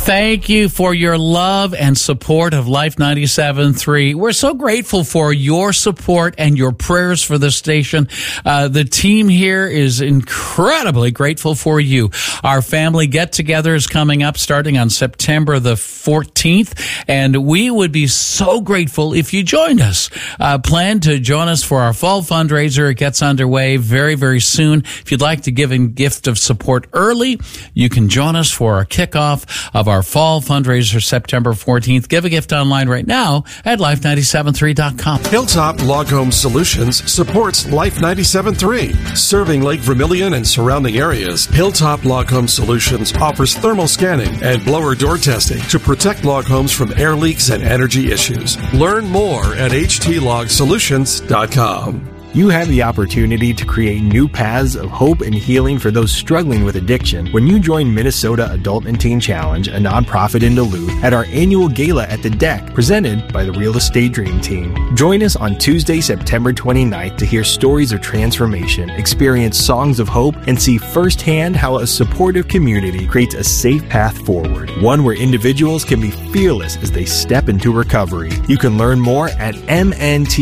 Thank you for your love and support of Life 97.3. We're so grateful for your support and your prayers for the station. The team here is incredibly grateful for you. Our family get-together is coming up starting on September the 14th, and we would be so grateful if you joined us. Plan to join us for our fall fundraiser. It gets underway very, very soon. If you'd like to give a gift of support early, you can join us for our kickoff of our fall fundraiser September 14th. Give a gift online right now at life973.com. Hilltop Log Home Solutions supports Life 97.3. Serving Lake Vermilion and surrounding areas, Hilltop Log Home Solutions offers thermal scanning and blower door testing to protect log homes from air leaks and energy issues. Learn more at htlogsolutions.com. You have the opportunity to create new paths of hope and healing for those struggling with addiction when you join Minnesota Adult and Teen Challenge, a nonprofit in Duluth, at our annual gala at the Deck, presented by the Real Estate Dream Team. Join us on Tuesday, September 29th to hear stories of transformation, experience songs of hope, and see firsthand how a supportive community creates a safe path forward, one where individuals can be fearless as they step into recovery. You can learn more at MNT